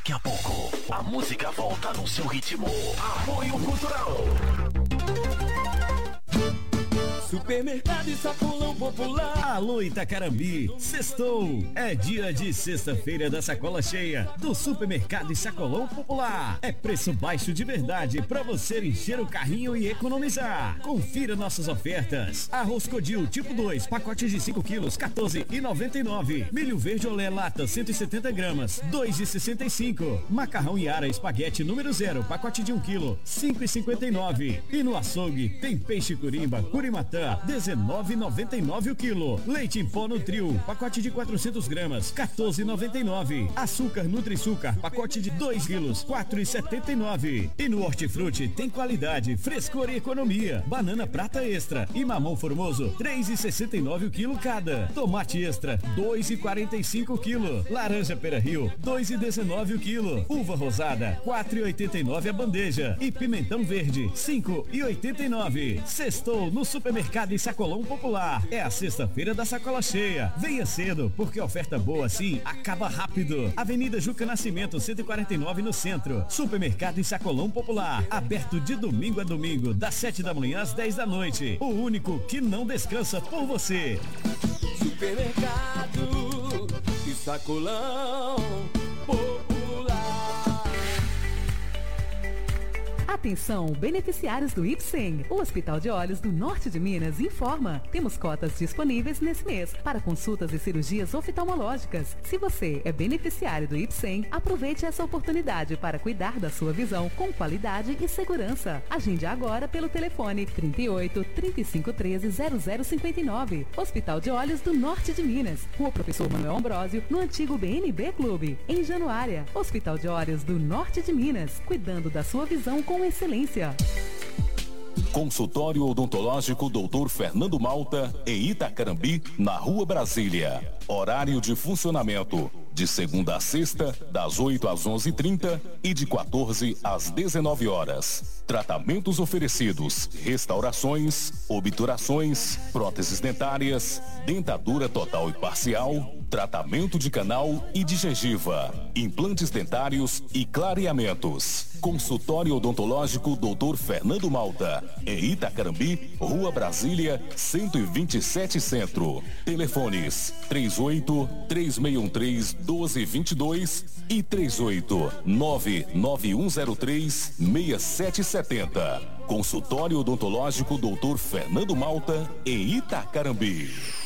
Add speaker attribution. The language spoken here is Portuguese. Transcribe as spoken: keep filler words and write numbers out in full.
Speaker 1: Daqui a pouco, a música volta no seu ritmo. Apoio Cultural.
Speaker 2: Supermercado e Sacolão Popular.
Speaker 3: Alô Itacarambi, sextou. É dia de sexta-feira da sacola cheia do Supermercado e Sacolão Popular. É preço baixo de verdade para você encher o carrinho e economizar. Confira nossas ofertas. Arroz Codil tipo dois, pacote de cinco quilos, quatorze reais e noventa e nove centavos. Milho verde olé lata cento e setenta gramas, dois reais e sessenta e cinco centavos. Macarrão Iara espaguete número zero, pacote de um quilo, cinco reais e cinquenta e nove centavos. E no açougue tem peixe curimba, curimatã, dezenove reais e noventa e nove centavos o quilo. Leite em pó Nutril, pacote de quatrocentas gramas, quatorze reais e noventa e nove centavos. Açúcar Nutriçúcar, pacote de dois quilos, quatro reais e setenta e nove centavos. E no Hortifruti tem qualidade, frescor e economia. Banana prata extra e mamão formoso, três reais e sessenta e nove centavos o quilo cada. Tomate extra, dois reais e quarenta e cinco centavos o quilo. Laranja Pera Rio, dois reais e dezenove centavos o quilo. Uva rosada, quatro reais e oitenta e nove centavos a bandeja. E pimentão verde, cinco reais e oitenta e nove centavos. Sextou no Supermercado e Sacolão Popular. É a sexta-feira da sacola cheia. Venha cedo, porque oferta boa assim acaba rápido. Avenida Juca Nascimento, cento e quarenta e nove no centro. Supermercado e Sacolão Popular. Aberto de domingo a domingo, das sete da manhã às dez da noite. O único que não descansa por você.
Speaker 2: Supermercado e Sacolão Popular.
Speaker 4: Atenção, beneficiários do IPSEM. O Hospital de Olhos do Norte de Minas informa. Temos cotas disponíveis nesse mês para consultas e cirurgias oftalmológicas. Se você é beneficiário do IPSEM, aproveite essa oportunidade para cuidar da sua visão com qualidade e segurança. Agende agora pelo telefone trinta e oito, trinta e cinco, treze, zero zero cinquenta e nove. Hospital de Olhos do Norte de Minas. Rua Professor Manuel Ambrósio, no antigo B N B Clube. Em Januária. Hospital de Olhos do Norte de Minas. Cuidando da sua visão com excelência.
Speaker 5: Consultório Odontológico doutor Fernando Malta, em Itacarambi, na Rua Brasília. Horário de funcionamento: de segunda a sexta, das oito às onze e trinta e de quatorze às dezenove horas. Tratamentos oferecidos: restaurações, obturações, próteses dentárias, dentadura total e parcial, tratamento de canal e de gengiva, implantes dentários e clareamentos. Consultório Odontológico doutor Fernando Malta, em Itacarambi, Rua Brasília, cento e vinte e sete Centro. Telefones trinta e oito, três seis um três, doze vinte e dois e trinta e oito, nove nove um zero três, seis sete sete zero. Consultório Odontológico doutor Fernando Malta, em Itacarambi.